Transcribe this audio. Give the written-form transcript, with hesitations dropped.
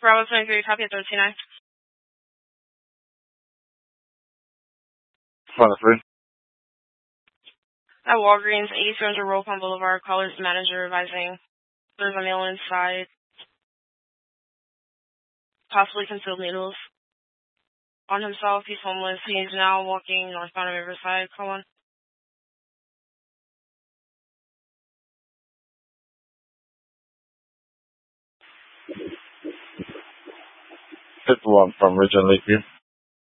Bravo 23, copy at 13-9. Front 3. At Walgreens, 8200 Rolepond Boulevard, callers manager advising there's a male inside, possibly concealed needles on himself. He's homeless. He's now walking northbound of Riverside. Call on. It's the one from Ridge and Lakeview.